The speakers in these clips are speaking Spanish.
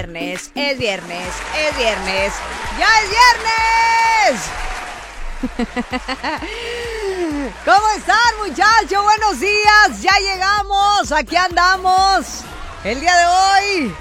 viernes, es viernes, es viernes, ya es viernes. ¿Cómo están, muchachos? Buenos días, ya llegamos, aquí andamos. El día de hoy.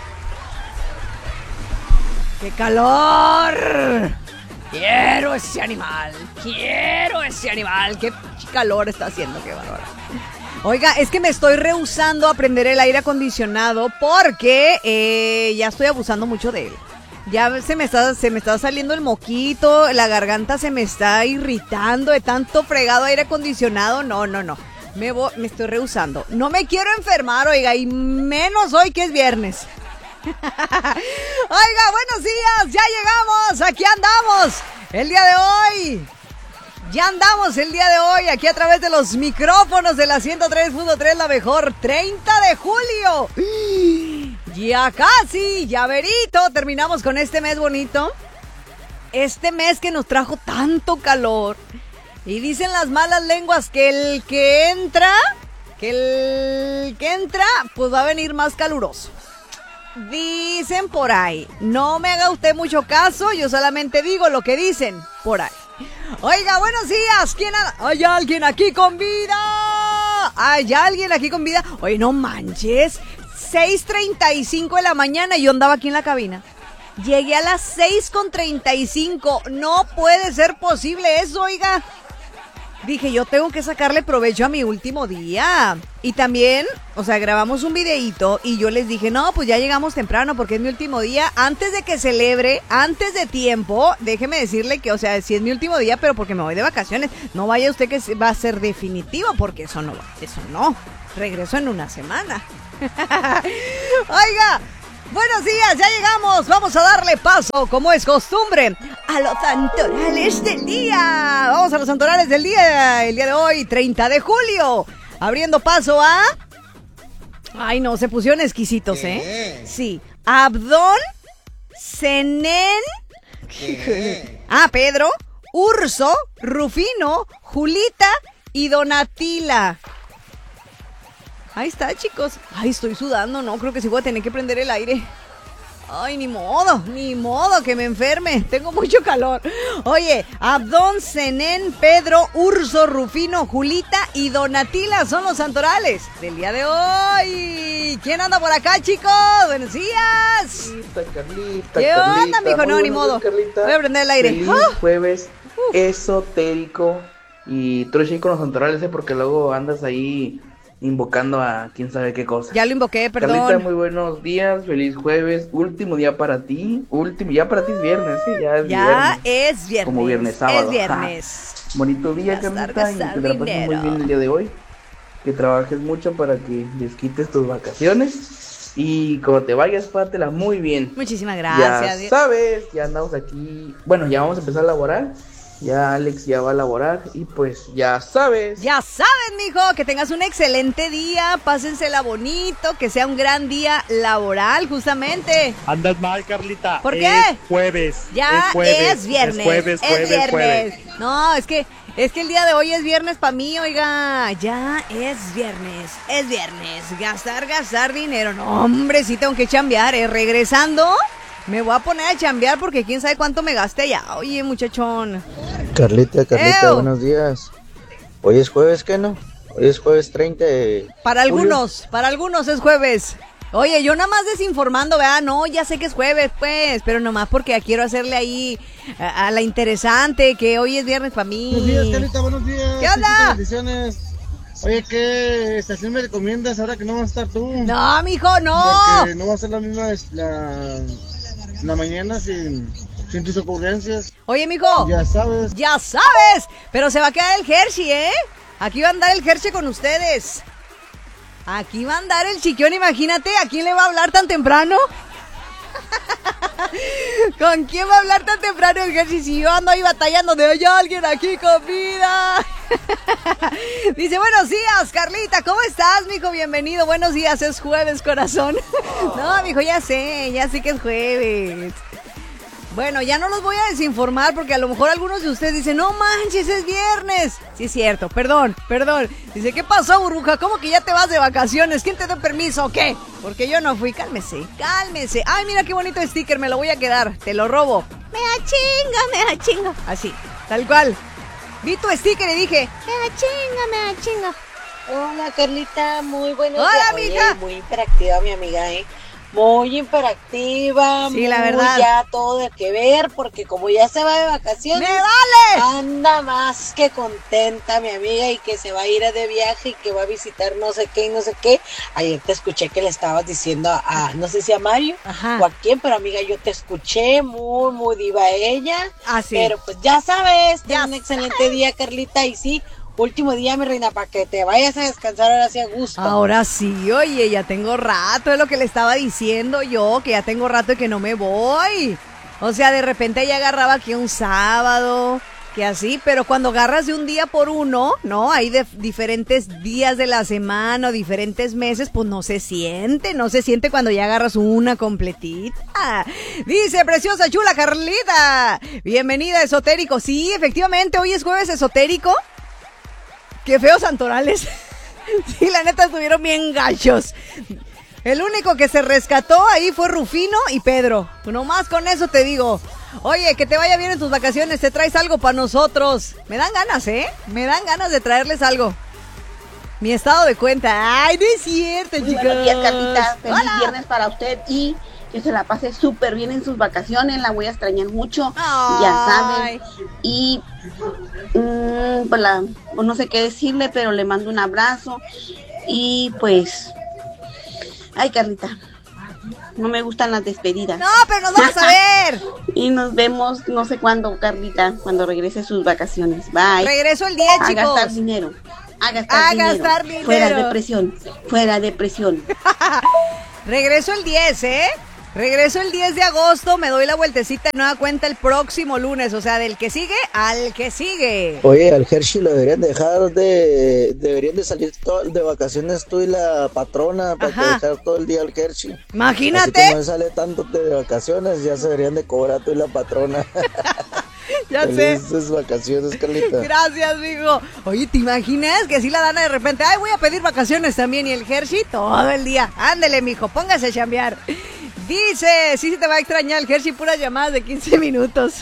¡Qué calor! Quiero ese animal, qué calor está haciendo, qué bárbaro. Oiga, es que me estoy rehusando a prender el aire acondicionado porque ya estoy abusando mucho de él. Ya se me está saliendo el moquito, la garganta se me está irritando de tanto fregado aire acondicionado. No. Me estoy rehusando. No me quiero enfermar, oiga, y menos hoy que es viernes. Oiga, buenos días, ya llegamos, aquí andamos. El día de hoy. Ya andamos el día de hoy aquí a través de los micrófonos de la 103.3, la mejor, 30 de julio. Ya casi, ya verito, terminamos con este mes bonito. Este mes que nos trajo tanto calor. Y dicen las malas lenguas que el que entra, pues va a venir más caluroso. Dicen por ahí. No me haga usted mucho caso, yo solamente digo lo que dicen por ahí. Oiga, buenos días. ¿Hay alguien aquí con vida? ¿Hay alguien aquí con vida? Oye, no manches. 6:35 de la mañana y yo andaba aquí en la cabina. Llegué a las 6:35. No puede ser posible eso, oiga. Dije, yo tengo que sacarle provecho a mi último día. Y también, grabamos un videíto y yo les dije, no, pues ya llegamos temprano porque es mi último día. Antes de que celebre, antes de tiempo, déjeme decirle que, sí es mi último día, pero porque me voy de vacaciones. No vaya usted que va a ser definitivo, porque eso no. Regreso en una semana. Oiga. Buenos días, ya llegamos, vamos a darle paso, como es costumbre, a los santorales del día. Vamos a los santorales del día, el día de hoy, 30 de julio, abriendo paso a... Ay no, se pusieron exquisitos, ¿eh? Sí, Abdón, Zenén, Pedro, Urso, Rufino, Julita y Donatila. Ahí está, chicos. Ay, estoy sudando, no, creo que sí voy a tener que prender el aire. Ay, ni modo que me enferme. Tengo mucho calor. Oye, Abdón, Zenén, Pedro, Urso, Rufino, Julita y Donatila son los santorales del día de hoy. ¿Quién anda por acá, chicos? Buenos días. Carlita, ¿Qué onda, mijo? No, ni modo. Voy a prender el aire. Feliz jueves esotérico. Y tú eres con los santorales, porque luego andas ahí invocando a quién sabe qué cosa. Ya lo invoqué, perdón. Carlita, muy buenos días, feliz jueves, último día para ti. Ya para ti es viernes, sí, ya es viernes. Como viernes sábado. Es viernes. Bonito día, Carlita, y que te la pases muy bien el día de hoy. Que trabajes mucho para que desquites tus vacaciones. Y cuando te vayas, pásatela muy bien. Muchísimas gracias. Ya sabes, ya andamos aquí. Bueno, ya vamos a empezar a laborar. Ya Alex ya va a laborar y pues ya sabes. Ya sabes, mijo, que tengas un excelente día, pásensela bonito, que sea un gran día laboral, justamente. Andas mal, Carlita. ¿Por qué? Es jueves. Ya es viernes. Es jueves. No, es que el día de hoy es viernes para mí, oiga. Ya es viernes. Gastar dinero. No, hombre, sí tengo que chambear, Regresando, me voy a poner a chambear porque quién sabe cuánto me gasté ya. Oye, muchachón. Carlita, buenos días. Hoy es jueves, ¿qué no? Hoy es jueves 30 de para julio. Para algunos es jueves. Oye, yo nada más desinformando, ¿verdad? No, ya sé que es jueves, pues, pero nomás porque quiero hacerle ahí a la interesante, que hoy es viernes para mí. Buenos días, Carlita, buenos días. ¿Qué onda? Bendiciones. Oye, ¿qué estación me recomiendas ahora que no vas a estar tú? No, mijo, no. Porque no va a ser la misma la mañana sin tus ocurrencias. Oye, mijo. Ya sabes. Pero se va a quedar el Hershey, ¿eh? Aquí va a andar el Hershey con ustedes. Aquí va a andar el chiquión, imagínate. ¿A quién le va a hablar tan temprano? ¿Con quién va a hablar tan temprano el Hershey? Si yo ando ahí batallando de hay alguien aquí con vida. Dice, buenos días, Carlita, ¿cómo estás, mijo? Bienvenido, buenos días, es jueves, corazón. No, mijo, ya sé que es jueves. Bueno, ya no los voy a desinformar porque a lo mejor algunos de ustedes dicen, no manches, es viernes. Sí, es cierto, perdón. Dice, ¿qué pasó, burbuja? ¿Cómo que ya te vas de vacaciones? ¿Quién te dio permiso o qué? Porque yo no fui, cálmese. Ay, mira qué bonito sticker, me lo voy a quedar, te lo robo. Me da chinga. Así, tal cual. Vi tu sticker y dije, me da chinga. Hola, Carlita, muy buenos días. Hola, mija. Muy hiperactiva mi amiga, muy hiperactiva, sí, la verdad. Ya todo de que ver, porque como ya se va de vacaciones, ¡me vale! Anda más que contenta mi amiga y que se va a ir de viaje y que va a visitar no sé qué y no sé qué. Ayer te escuché que le estabas diciendo a no sé si a Mario o a quién, pero amiga, yo te escuché, muy diva ella. Sí. Pero pues ya sabes, ten un excelente día, Carlita, y sí, último día, mi reina, para que te vayas a descansar ahora sí a gusto. Ahora sí, oye, ya tengo rato, es lo que le estaba diciendo yo, que ya tengo rato y que no me voy. O sea, de repente ya agarraba aquí un sábado, que así, pero cuando agarras de un día por uno, ¿no? Hay de diferentes días de la semana o diferentes meses, pues no se siente cuando ya agarras una completita. Dice, preciosa, chula Carlita, bienvenida, esotérico. Sí, efectivamente, hoy es jueves esotérico. Qué feos santorales. Sí, la neta estuvieron bien gachos. El único que se rescató ahí fue Rufino y Pedro. Nomás con eso te digo. Oye, que te vaya bien en tus vacaciones. Te traes algo para nosotros. Me dan ganas, Me dan ganas de traerles algo. Mi estado de cuenta. Ay, no es cierto, chicos. Buenos días, Carlita. Feliz Hola. viernes para usted y que se la pase súper bien en sus vacaciones. La voy a extrañar mucho. Ay. Ya saben. Y pues no sé qué decirle, pero le mando un abrazo. Y pues, ay, Carlita, no me gustan las despedidas. No, pero nos vamos a ver. Y nos vemos no sé cuándo, Carlita, cuando regrese sus vacaciones. Bye. Regreso el 10, chicos. A gastar dinero. A gastar dinero. Fuera depresión. Regreso el 10, Regreso el 10 de agosto, me doy la vueltecita de nueva cuenta el próximo lunes, o sea, del que sigue al que sigue. Oye, al Hershey lo deberían deberían de salir de vacaciones tú y la patrona para que dejar todo el día al Hershey. Imagínate. Así como no sale tanto de vacaciones, ya se deberían de cobrar tú y la patrona. Ya sé. Felices vacaciones, Carlita. Gracias, mijo. Oye, ¿te imaginas que así la Dana de repente, ay, voy a pedir vacaciones también y el Hershey todo el día? Ándele, mijo, póngase a chambear. Dice, sí se te va a extrañar el Hershey, puras llamadas de 15 minutos.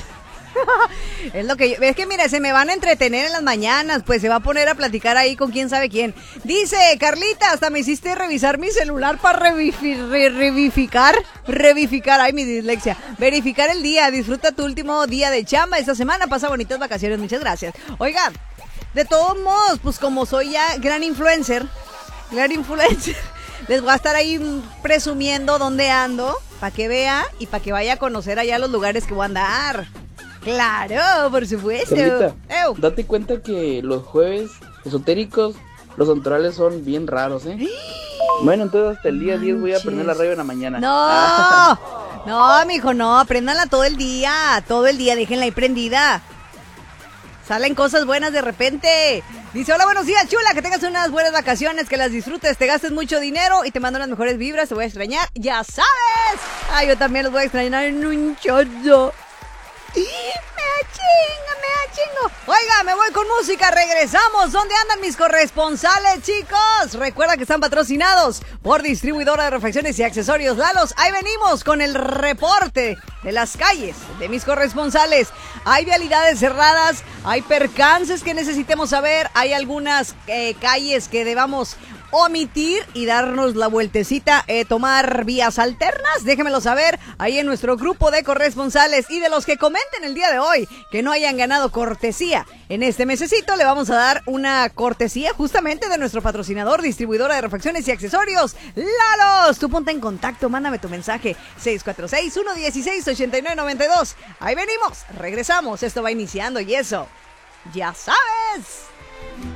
Es que mira, se me van a entretener en las mañanas, pues se va a poner a platicar ahí con quién sabe quién. Dice, Carlita, hasta me hiciste revisar mi celular para revificar, ay, mi dislexia, verificar el día. Disfruta tu último día de chamba esta semana, pasa bonitas vacaciones, muchas gracias. Oiga, de todos modos, pues como soy ya gran influencer, les voy a estar ahí presumiendo dónde ando, para que vea y para que vaya a conocer allá los lugares que voy a andar. Claro, por supuesto. Carlita, date cuenta que los jueves esotéricos, los santorales son bien raros, Bueno, entonces hasta el día 10 voy a prender la radio en la mañana. No, mijo, no, préndanla todo el día, déjenla ahí prendida. Salen cosas buenas de repente. Dice, hola, buenos días, chula, que tengas unas buenas vacaciones, que las disfrutes, te gastes mucho dinero y te mando las mejores vibras, te voy a extrañar, ya sabes. Ay, yo también los voy a extrañar en un chorro. Me da chingo. Oiga, me voy con música, regresamos. ¿Dónde andan mis corresponsales, chicos? Recuerda que están patrocinados por Distribuidora de Refacciones y Accesorios Lalos. Ahí venimos con el reporte de las calles de mis corresponsales. Hay vialidades cerradas, hay percances que necesitemos saber, hay algunas calles que debamos omitir y darnos la vueltecita, tomar vías alternas. Déjenmelo saber ahí en nuestro grupo de corresponsales, y de los que comenten el día de hoy que no hayan ganado cortesía en este mesecito, le vamos a dar una cortesía justamente de nuestro patrocinador, Distribuidora de Refacciones y Accesorios Lalos. Tú ponte en contacto, mándame tu mensaje 646-116-8992. Ahí venimos, regresamos, esto va iniciando y eso ya sabes.